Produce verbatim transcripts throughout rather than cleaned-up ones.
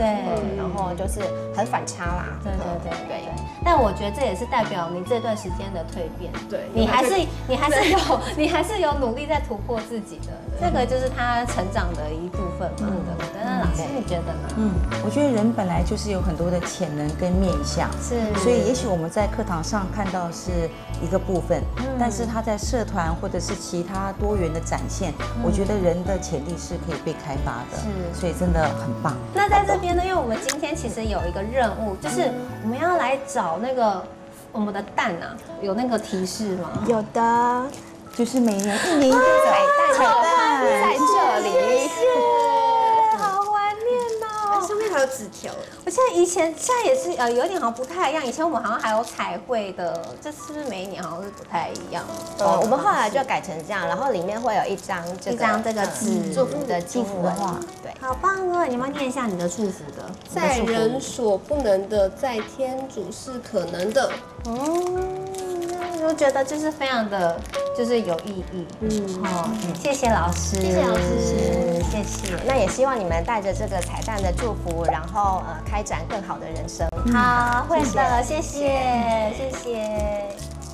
对， 然后就是很反差啦。 对对对对。但我觉得这也是代表你这段时间的蜕变， 对， 你还是你还是有你还是有努力在突破自己的，这个就是他成长的一部分嘛，对不对？那老师你觉得呢？ 嗯，我觉得人本来就是有很多的潜能跟面向， 是， 所以也许我们在课堂上看到是一个部分，但是他在社团或者是其他多元的展现，我觉得人的潜力是可以被开发的， 是， 所以真的很棒。 那在这边呢，因为我们今天其实有一个任务，就是我们要来找那个我们的蛋啊，有那个提示吗？ 有的， 就是每年一年一度彩蛋彩蛋在这里。 好怀念哦！ 上面还有纸条。 我现在以前现在也是呃有一点好像不太一样，以前我们好像还有彩绘的，这是不是每一年好像是不太一样？ 呃，我们后来就改成这样，然后里面会有一张这个一张这个字祝福的经文，对， 好棒哦！你们念一下你的祝福的， 在人所不能的，在天主是可能的。 哦，我觉得就是非常的，就是有意义。嗯，哦，谢谢老师， 谢谢老师， 谢谢。 那也希望你们带着这个彩蛋的祝福，然后呃开展更好的人生。 好，会的，谢谢，谢谢。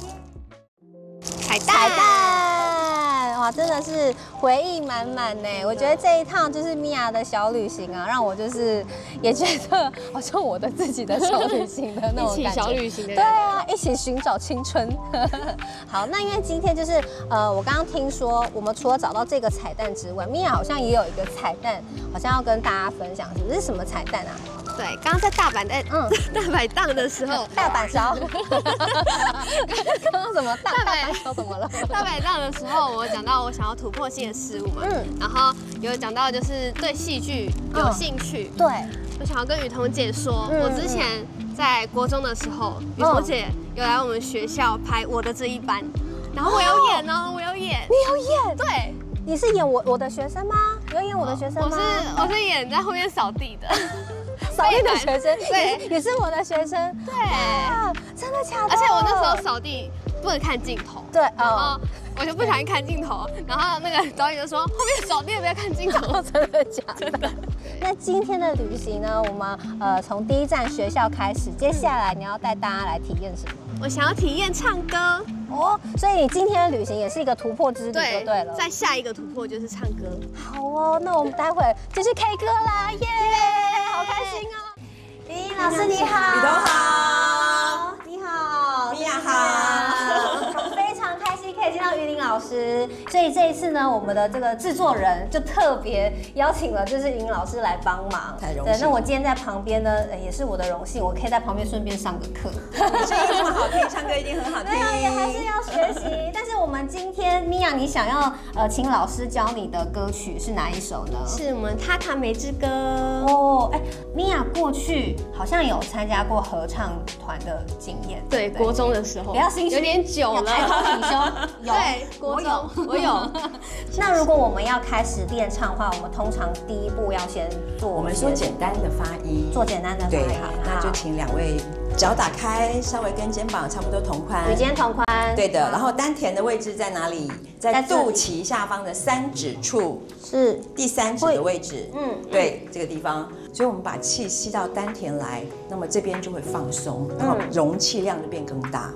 彩蛋， 彩蛋，哇，真的是回忆满满呢。我觉得这一趟就是米娅的小旅行啊，让我就是也觉得好像我的自己的小旅行的那种感觉。 一起小旅行的对啊，一起寻找青春。好，那因为今天就是呃，我刚刚听说，我们除了找到这个彩蛋之外，米娅好像也有一个彩蛋，好像要跟大家分享，是不是？什么彩蛋啊？ 对，刚刚在大阪在嗯大摆档的时候， 大阪烧。刚刚怎么大大阪烧怎么了？ 大摆档的时候，我讲到我想要突破性的事物嘛，嗯，然后有讲到就是对戏剧有兴趣， 对， 我想要跟雨桐姐说，我之前在国中的时候，雨桐姐有来我们学校拍我的这一班，然后我有演哦，我有演， 你有演？ 对， 你是演我我的学生吗？有演我的学生吗？ 我是我是演在后面扫地的。 扫地的学生， 对， 也是我的学生， 对， 真的假的？ 而且我那时候扫地不能看镜头， 对， 然后我就不小心看镜头，然后那个导演就说后面扫地不要看镜头， 真的假的？那今天的旅行呢？我们呃从第一站学校开始，接下来你要带大家来体验什么？ 我想要体验唱歌哦，所以你今天的旅行也是一个突破之旅，就对了。 再下一个突破就是唱歌。 好哦，那我们待会就去 K 歌啦，耶！好开心哦！林老师你好， 雨桐好， 你好， 米娅好， 非常开心可以见到于林老师。所以这一次呢，我们的这个制作人就特别邀请了，就是于林老师来帮忙。 太荣幸。 对，那我今天在旁边呢，也是我的荣幸，我可以在旁边顺便上个课。 声音这么好听，唱歌一定很好听。 没有，也还是要学习。但是我们今天米娅，你想要呃请老师教你的歌曲是哪一首呢？ 是我们《塔塔梅之歌》 哦。哎，米娅过去好像有参加过合唱团的经验。 对，国中的时候。 不要心虚， 有点久了。 抬头挺胸。有， 对，国中我有。 那如果我们要开始练唱的话，我们通常第一步要先做。 我们说简单的发音， 做简单的发音。 对，那就请两位脚打开，稍微跟肩膀差不多同宽。 与肩同宽。 对的，然后丹田的位置在哪里？在肚脐下方的三指处， 是第三指的位置。 嗯， 对，这个地方。所以我们把气吸到丹田来，那么这边就会放松，然后容气量就变更大。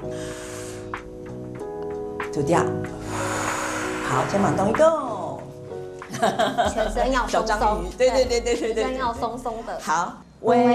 吐掉。好，肩膀动一动。 全身要松松。 小章鱼。对对对对对对。 全身要松松的。 好。